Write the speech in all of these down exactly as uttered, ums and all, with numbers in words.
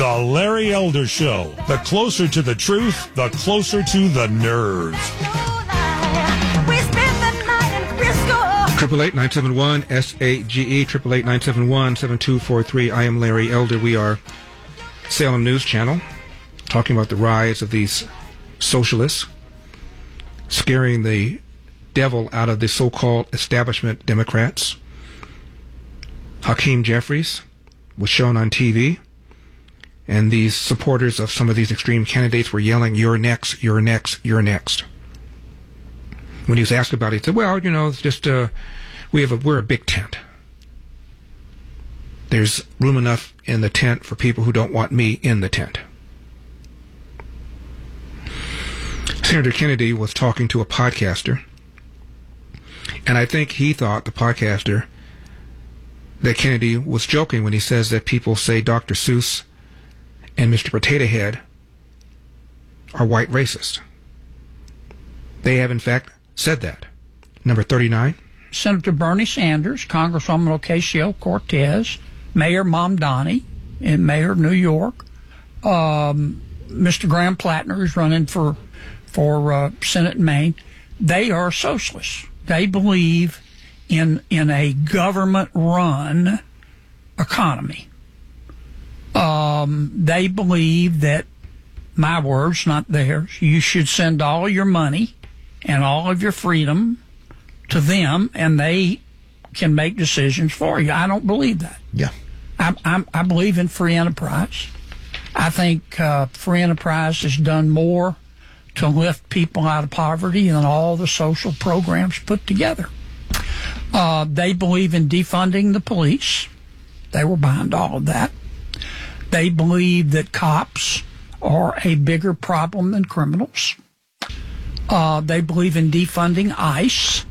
The Larry Elder Show. The closer to the truth, the closer to the nerves. Triple eight nine seven one S A G E triple eight nine seven one seven two four three. I am Larry Elder. We are Salem News Channel, talking about the rise of these socialists, scaring the devil out of the so-called establishment Democrats. Hakeem Jeffries was shown on T V, and these supporters of some of these extreme candidates were yelling, "You're next, you're next, you're next." When he was asked about it, he said, well, you know, it's just, uh, we have a, we're a big tent. There's room enough in the tent for people who don't want me in the tent. Senator Kennedy was talking to a podcaster, and I think he thought, the podcaster, that Kennedy was joking when he says that people say Doctor Seuss and Mister Potato Head are white racist. They have, in fact, said that. Number thirty-nine. Senator Bernie Sanders, Congresswoman Ocasio-Cortez, Mayor Mamdani, and Mayor of New York, um, Mister Graham Plattner, who's running for for uh, Senate in Maine. They are socialists. They believe in in a government-run economy. Um, they believe that, my words, not theirs, you should send all your money and all of your freedom to them, and they can make decisions for you. I don't believe that. Yeah. I, I, I believe in free enterprise. I think uh, free enterprise has done more to lift people out of poverty than all the social programs put together. Uh, they believe in defunding the police. They were behind all of that. They believe that cops are a bigger problem than criminals. Uh, they believe in defunding ICE.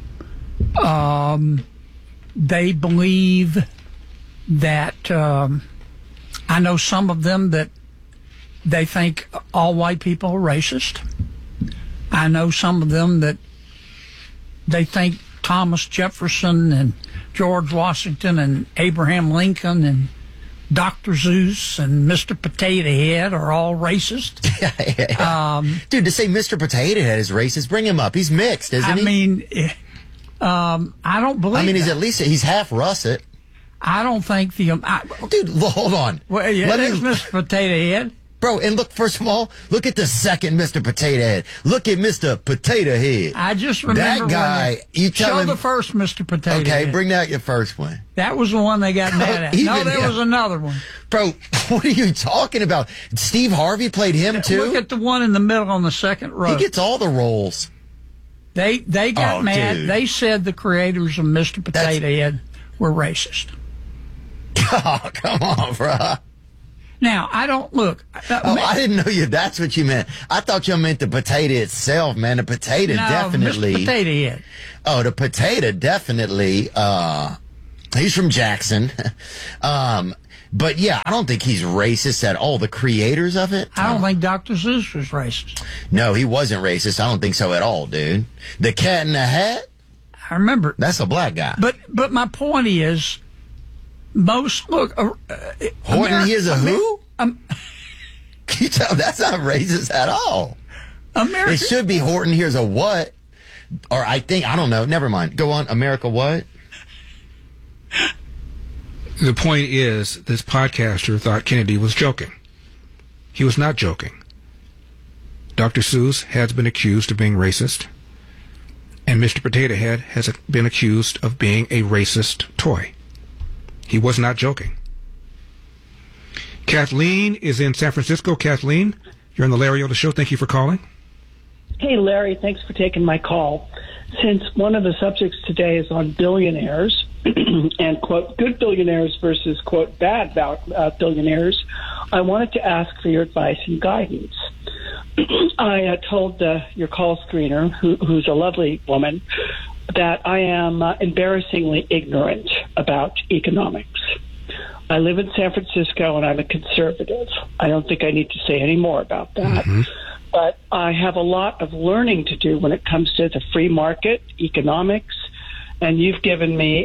Um, they believe that, um, I know some of them that they think all white people are racist. I know some of them that they think Thomas Jefferson and George Washington and Abraham Lincoln and Doctor Seuss and Mister Potato Head are all racist. yeah, yeah, yeah. Um, Dude, to say Mister Potato Head is racist, bring him up. He's mixed, isn't I he? I mean, um, I don't believe I mean, he's that. at least, he's half russet. I don't think the... Um, I, Dude, hold on. Well, yeah, Let there's me, Mister Potato Head. Bro, and look, first of all, look at the second Mister Potato Head. Look at Mister Potato Head. I just remember that guy. They, you tell show him, the first Mister Potato okay, Head. Okay, bring out your first one. That was the one they got mad at. No, there was another one. Bro, what are you talking about? Steve Harvey played him too? Look at the one in the middle on the second row. He gets all the roles. They they got oh, mad. Dude. They said the creators of Mister Potato That's... Head were racist. Oh, come on, bro. Now, I don't, look. Uh, oh, I didn't know you. That's what you meant. I thought you meant the potato itself, man. The potato no, definitely. Mister Potato Head. Oh, the potato definitely. Uh, he's from Jackson. um, but yeah, I don't think he's racist at all. The creators of it. I don't think Doctor Seuss was racist. No, he wasn't racist. I don't think so at all, dude. The Cat in the Hat. I remember. That's a black guy. But but my point is, most look. Uh, Horton America, is a Amer- who? Um, Can you tell that's not racist at all? America. It should be Horton here's a what? Or I think I don't know. Never mind. Go on. America what? The point is, this podcaster thought Kennedy was joking. He was not joking. Doctor Seuss has been accused of being racist, and Mister Potato Head has been accused of being a racist toy. He was not joking. Kathleen is in San Francisco. Kathleen, you're on the Larry Elder Show. Thank you for calling. Hey, Larry, thanks for taking my call. Since one of the subjects today is on billionaires and, quote, good billionaires versus, quote, bad uh, billionaires, I wanted to ask for your advice and guidance. I uh, told uh, your call screener, who, who's a lovely woman, that I am uh, embarrassingly ignorant about economics. I live in San Francisco, and I'm a conservative. I don't think I need to say any more about that. Mm-hmm. But I have a lot of learning to do when it comes to the free market, economics, and you've given me a,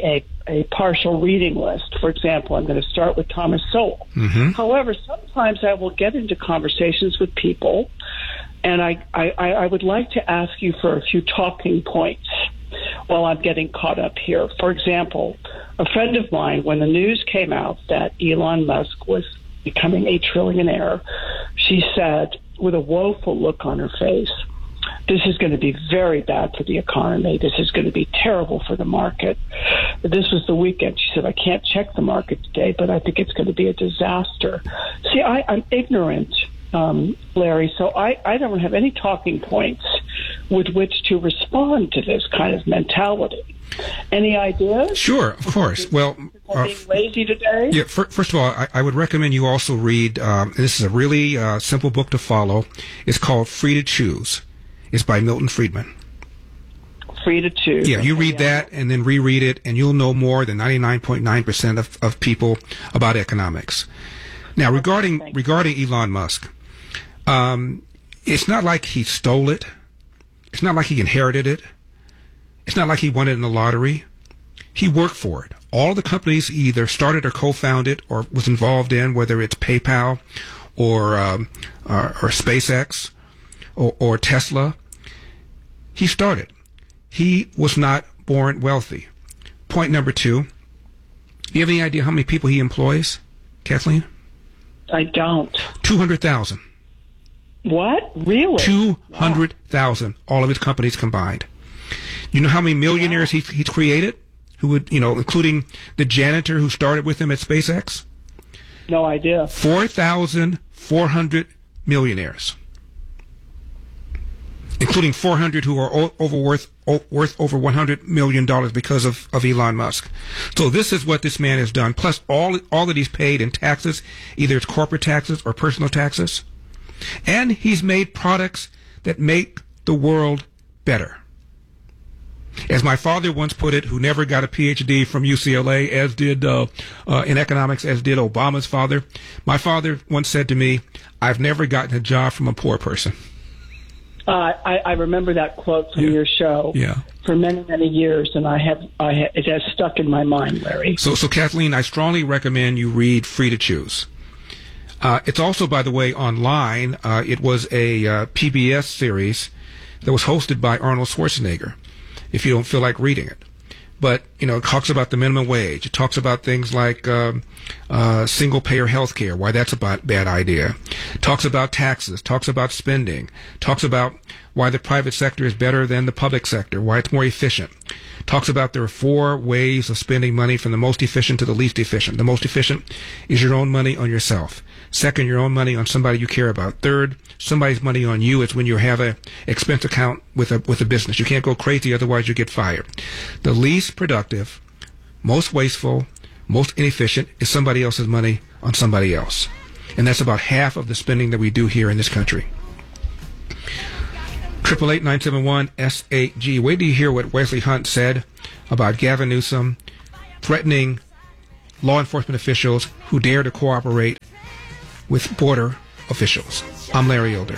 a partial reading list. For example, I'm going to start with Thomas Sowell. Mm-hmm. However, sometimes I will get into conversations with people, and I, I, I would like to ask you for a few talking points while I'm getting caught up here. For example, a friend of mine, when the news came out that Elon Musk was becoming a trillionaire, she said, with a woeful look on her face, this is going to be very bad for the economy. This is going to be terrible for the market. This was the weekend. She said, I can't check the market today, but I think it's going to be a disaster. See, I, I'm ignorant, um, Larry, so I, I don't have any talking points with which to respond to this kind of mentality. Any ideas? Sure, of course. Well, uh, being lazy today? Yeah. For, first of all, I, I would recommend you also read. Um, and this is a really uh, simple book to follow. It's called Free to Choose. It's by Milton Friedman. Free to Choose. Yeah, you read that and then reread it, and you'll know more than ninety-nine point nine percent of, of people about economics. Now, regarding okay, regarding Elon Musk, um, it's not like he stole it. It's not like he inherited it. It's not like he won it in the lottery. He worked for it. All of the companies he either started or co-founded or was involved in, whether it's PayPal or um, or, or SpaceX or, or Tesla, he started. He was not born wealthy. Point number two, do you have any idea how many people he employs, Kathleen? I don't. two hundred thousand. What? Really? two hundred thousand, wow. All of his companies combined. You know how many millionaires yeah. he, he's created? Who would, you know, including the janitor who started with him at SpaceX? No idea. four thousand four hundred millionaires. Including four hundred who are o- over worth, o- worth over one hundred million dollars because of, of Elon Musk. So this is what this man has done, plus all, all that he's paid in taxes, either it's corporate taxes or personal taxes. And he's made products that make the world better. As my father once put it, who never got a P H D from U C L A, as did uh, uh, in economics, as did Obama's father, my father once said to me, I've never gotten a job from a poor person. Uh, I, I remember that quote from yeah. your show yeah. for many, many years, and I have, I have, it has stuck in my mind, Larry. So, so Kathleen, I strongly recommend you read Free to Choose. Uh, it's also, by the way, online. Uh, it was a uh, P B S series that was hosted by Arnold Schwarzenegger, if you don't feel like reading it. But, you know, it talks about the minimum wage. It talks about things like um, uh, single-payer health care, why that's a bad idea. It talks about taxes, talks about spending, talks about why the private sector is better than the public sector, why it's more efficient. Talks about there are four ways of spending money from the most efficient to the least efficient. The most efficient is your own money on yourself. Second, your own money on somebody you care about. Third, somebody's money on you is when you have a expense account with a with a business. You can't go crazy, otherwise you get fired. The least productive, most wasteful, most inefficient is somebody else's money on somebody else. And that's about half of the spending that we do here in this country. Triple eight nine seven one S eight G. Wait till you hear what Wesley Hunt said about Gavin Newsom threatening law enforcement officials who dare to cooperate with border officials. I'm Larry Elder.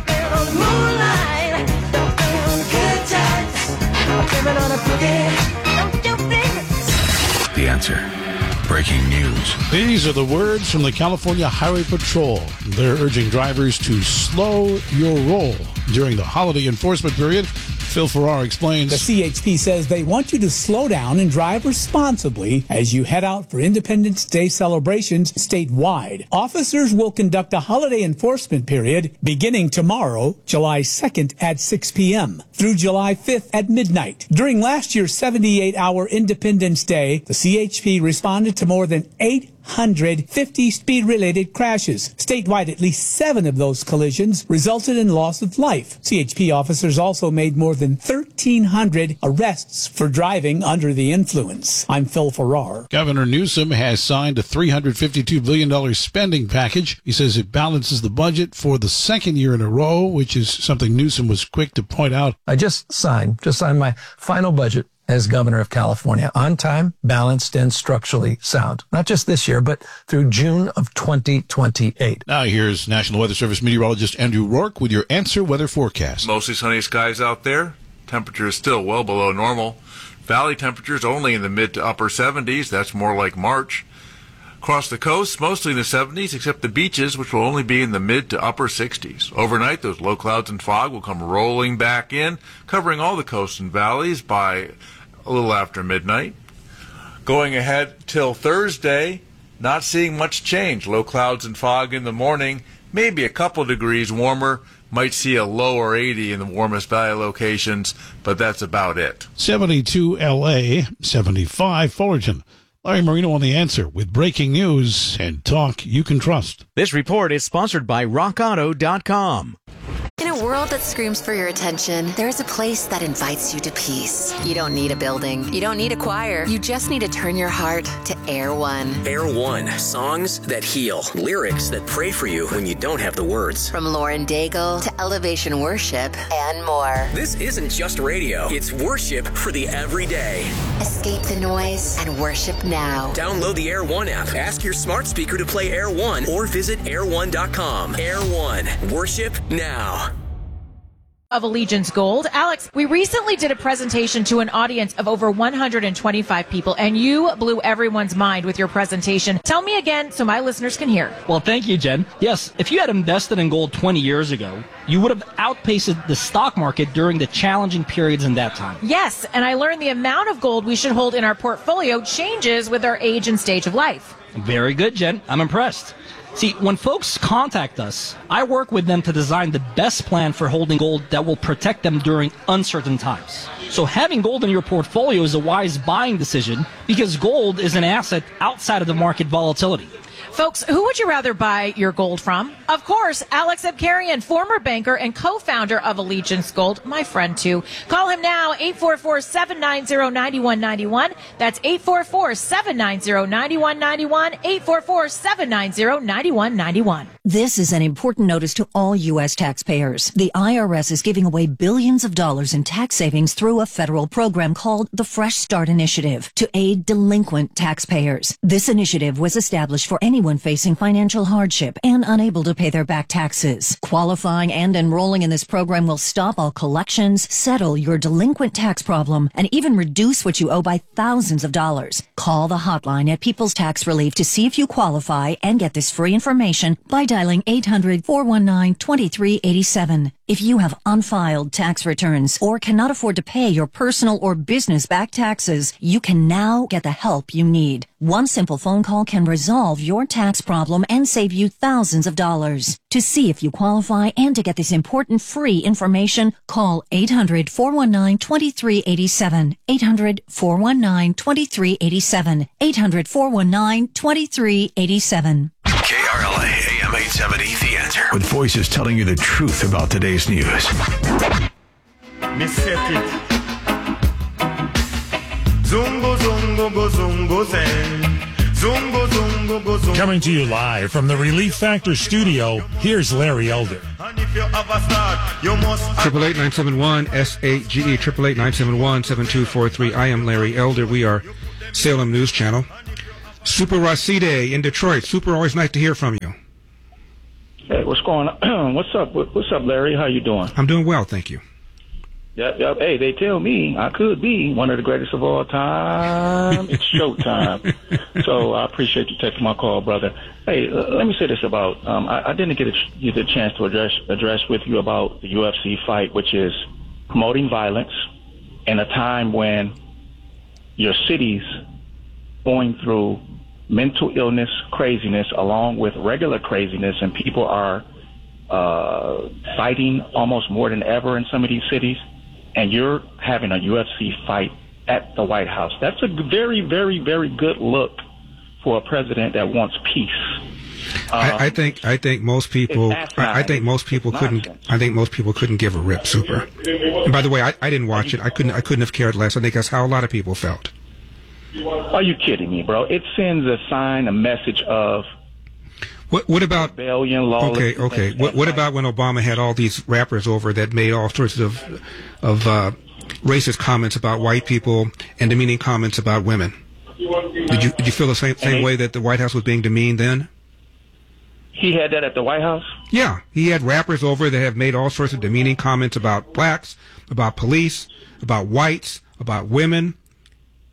The Answer. Breaking news. These are the words from the California Highway Patrol. They're urging drivers to slow your roll during the holiday enforcement period. Phil Farrar explains. The C H P says they want you to slow down and drive responsibly as you head out for Independence Day celebrations statewide. Officers will conduct a holiday enforcement period beginning tomorrow, July second at six p.m. through July fifth at midnight. During last year's seventy-eight hour Independence Day, the C H P responded to more than eight hundred fifty speed-related crashes. Statewide, at least seven of those collisions resulted in loss of life. C H P officers also made more than thirteen hundred arrests for driving under the influence. I'm Phil Farrar. Governor Newsom has signed a three hundred fifty-two billion dollars spending package. He says it balances the budget for the second year in a row, which is something Newsom was quick to point out. I just signed, just signed my final budget as governor of California, on time, balanced, and structurally sound. Not just this year, but through June of twenty twenty-eight. Now here's National Weather Service meteorologist Andrew Rourke with your Answer Weather forecast. Mostly sunny skies out there. Temperature is still well below normal. Valley temperatures only in the mid to upper seventies. That's more like March. Across the coast, mostly in the seventies, except the beaches, which will only be in the mid to upper sixties. Overnight, those low clouds and fog will come rolling back in, covering all the coasts and valleys by a little after midnight. Going ahead till Thursday, not seeing much change. Low clouds and fog in the morning, maybe a couple degrees warmer. Might see a lower eighty in the warmest valley locations, but that's about it. seventy-two L A, seventy-five Fullerton. Larry Marino on The Answer with breaking news and talk you can trust. This report is sponsored by rock auto dot com. In a world that screams for your attention, there's a place that invites you to peace. You don't need a building. You don't need a choir. You just need to turn your heart to Air One. Air One. Songs that heal. Lyrics that pray for you when you don't have the words. From Lauren Daigle to Elevation Worship and more. This isn't just radio. It's worship for the everyday. Escape the noise and worship now. Download the Air One app. Ask your smart speaker to play Air One or visit air one dot com. Air One. Worship now. Of Allegiance Gold. Alex, we recently did a presentation to an audience of over one hundred twenty-five people, and you blew everyone's mind with your presentation. Tell me again so my listeners can hear. Well, thank you, Jen. Yes, if you had invested in gold twenty years ago, you would have outpaced the stock market during the challenging periods in that time. Yes, and I learned the amount of gold we should hold in our portfolio changes with our age and stage of life. Very good, Jen. I'm impressed. See, when folks contact us, I work with them to design the best plan for holding gold that will protect them during uncertain times. So having gold in your portfolio is a wise buying decision because gold is an asset outside of the market volatility. Folks, who would you rather buy your gold from? Of course, Alex Abkarian, former banker and co-founder of Allegiance Gold, my friend too. Call him now, eight four four, seven nine zero, nine one nine one. That's eight four four, seven nine zero, nine one nine one, eight four four, seven nine zero, nine one nine one. This is an important notice to all U S taxpayers. The I R S is giving away billions of dollars in tax savings through a federal program called the Fresh Start Initiative to aid delinquent taxpayers. This initiative was established for anyone facing financial hardship and unable to pay their back taxes. Qualifying and enrolling in this program will stop all collections, settle your delinquent tax problem, and even reduce what you owe by thousands of dollars. Call the hotline at People's Tax Relief to see if you qualify and get this free information by dialing eight hundred, four one nine, two three eight seven. If you have unfiled tax returns or cannot afford to pay your personal or business back taxes, you can now get the help you need. One simple phone call can resolve your tax problem and save you thousands of dollars. To see if you qualify and to get this important free information, call eight hundred, four one nine, two three eight seven. eight hundred, four one nine, two three eight seven. eight hundred, four one nine, two three eight seven. K R L A, A M eight seventy, The Answer. With voices telling you the truth about today's news. Me set it. Zungo, zungo, go, zungo, zen. Zungo, zungo, go, zungo. Coming to you live from the Relief Factor studio, here's Larry Elder. Triple eight nine seven one S eight G E triple eight nine seven one seven two four three. I am Larry Elder. We are Salem News Channel. Super Raside in Detroit. Super, always nice to hear from you. Hey, what's going on? What's up? What's up, Larry? How you doing? I'm doing well, thank you. Yep, yep. Hey, they tell me I could be one of the greatest of all time. It's showtime. So I appreciate you taking my call, brother. Hey, uh, let me say this about, um, I, I didn't get a, get a chance to address, address with you about the U F C fight, which is promoting violence in a time when your city's going through mental illness, craziness, along with regular craziness, and people are uh, fighting almost more than ever in some of these cities, and you're having a U F C fight at the White House. That's a very, very, very good look for a president that wants peace. Um, I, I think I think most people I, I think most people couldn't I think most people couldn't give a rip, Super. And by the way, I, I didn't watch it. I couldn't I couldn't have cared less. I think that's how a lot of people felt. Are you kidding me, bro? It sends a sign, a message of what? What about rebellion, lawlessness? Okay, okay. What, what about when Obama had all these rappers over that made all sorts of of uh, racist comments about white people and demeaning comments about women? Did you did you feel the same same way that the White House was being demeaned then? He had that at the White House? Yeah, he had rappers over that have made all sorts of demeaning comments about blacks, about police, about whites, about women.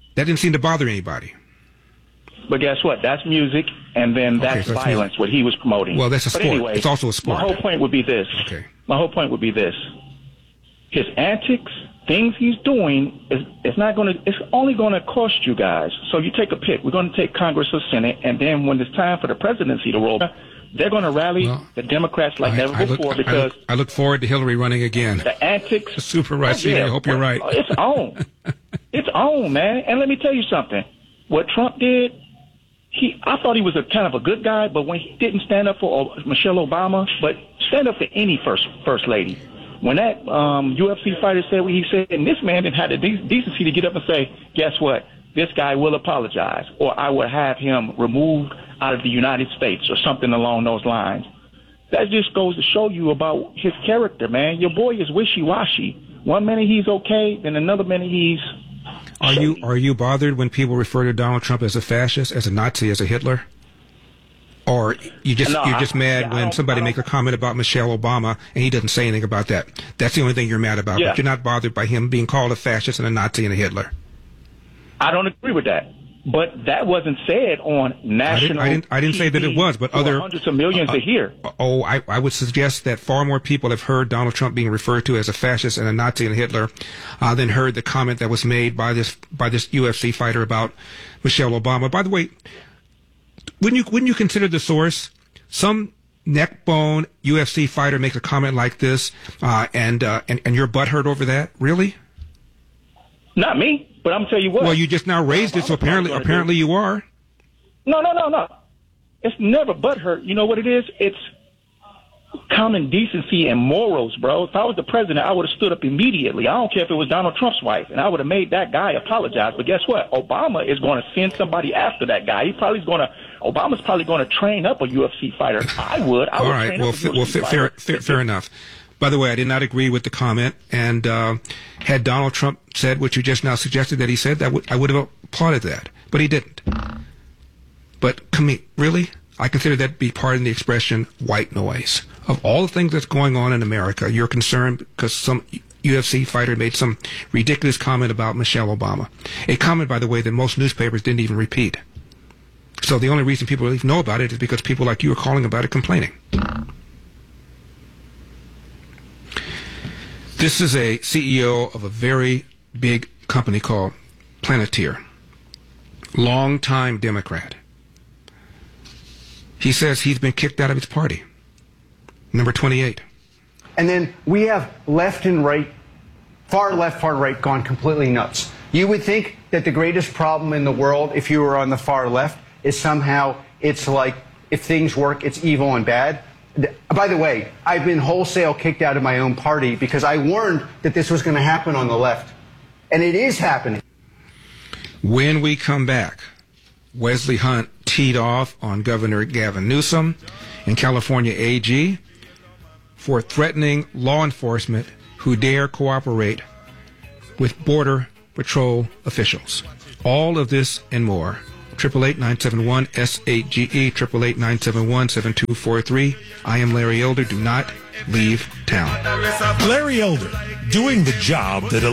That didn't seem to bother anybody. But guess what? That's music, and then that's Okay, so that's violence, music. what he was promoting. Well, that's a But sport. anyway, It's also a sport. My whole point would be this. Okay. My whole point would be this. His antics, things he's doing, is it's not going to. It's only going to cost you guys. So you take a pick. We're going to take Congress or Senate, and then when it's time for the presidency to roll, they're going to rally Well, the Democrats like I, never I look, before I because look, I look forward to Hillary running again. the antics. Super right, Oh, yeah. I hope you're right. It's on. It's on, man. And let me tell you something. What Trump did, he I thought he was a kind of a good guy, but when he didn't stand up for Michelle Obama, but stand up for any first first lady. When that um, U F C fighter said what he said, and this man didn't have the de- decency to get up and say, guess what? This guy will apologize, or I will have him removed out of the United States, or something along those lines. That just goes to show you about his character, man. Your boy is wishy-washy. One minute he's okay, then another minute he's... Are you are you bothered when people refer to Donald Trump as a fascist, as a Nazi, as a Hitler? Or you just No, you're just I- mad yeah, I when don't- somebody I make a comment about Michelle Obama and he doesn't say anything about that? That's the only thing you're mad about. Yeah. But you're not bothered by him being called a fascist and a Nazi and a Hitler. I don't agree with that. But that wasn't said on national I didn't, I didn't, I didn't say that it was, but for other hundreds of millions uh, to hear. Oh, I, I would suggest that far more people have heard Donald Trump being referred to as a fascist and a Nazi and a Hitler uh, than heard the comment that was made by this by this U F C fighter about Michelle Obama. By the way, wouldn't you wouldn't you consider the source? Some neckbone U F C fighter makes a comment like this, uh, and, uh, and and you're butthurt over that? Really? Not me, but I'm gonna tell you what. Well, you just now raised it, so apparently apparently you are. No, no, no, no. It's never butthurt. You know what it is? It's common decency and morals, bro. If I was the president, I would have stood up immediately. I don't care if it was Donald Trump's wife, and I would have made that guy apologize. But guess what? Obama is going to send somebody after that guy. He probably going to. Obama's probably going to train up a U F C fighter. I would. I All would right. train Well, up a fa- U F C well, fa- fighter. fair, fair, fair enough. By the way, I did not agree with the comment, and uh, had Donald Trump said what you just now suggested that he said, that w- I would have applauded that, but he didn't. But come me, really, I consider that to be part of the expression "white noise." Of all the things that's going on in America, you're concerned because some U F C fighter made some ridiculous comment about Michelle Obama, a comment, by the way, that most newspapers didn't even repeat. So the only reason people really know about it is because people like you are calling about it, complaining. This is a C E O of a very big company called Planeteer. Long-time Democrat. He says he's been kicked out of his party. Number twenty-eight. And then we have left and right, far left, far right, gone completely nuts. You would think that the greatest problem in the world, if you were on the far left, is somehow it's like if things work, it's evil and bad. By the way, I've been wholesale kicked out of my own party because I warned that this was going to happen on the left. And it is happening. When we come back, Wesley Hunt teed off on Governor Gavin Newsom and California A G for threatening law enforcement who dare cooperate with Border Patrol officials. All of this and more. triple eight nine seven one S eight G E, triple eight nine seven one seven two four three. I am Larry Elder. Do not leave town. Larry Elder, doing the job that